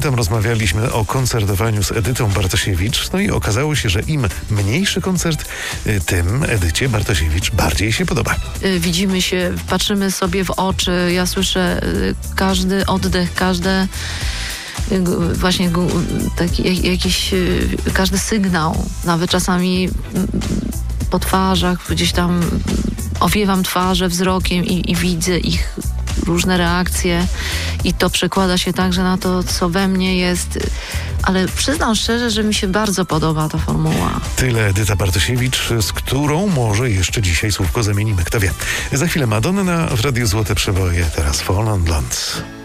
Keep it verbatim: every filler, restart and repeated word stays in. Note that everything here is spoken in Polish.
Tam rozmawialiśmy o koncertowaniu z Edytą Bartosiewicz, no i okazało się, że im mniejszy koncert, tym Edycie Bartosiewicz bardziej się podoba. Widzimy się, patrzymy sobie w oczy, ja słyszę każdy oddech, każde właśnie taki jakiś, każdy sygnał, nawet czasami po twarzach, gdzieś tam owiewam twarze wzrokiem i, i widzę ich różne reakcje i to przekłada się także na to, co we mnie jest. Ale przyznam szczerze, że mi się bardzo podoba ta formuła. Tyle Edyta Bartosiewicz, z którą może jeszcze dzisiaj słówko zamienimy, kto wie. Za chwilę Madonna w Radiu Złote Przeboje, teraz Fall on Blonde.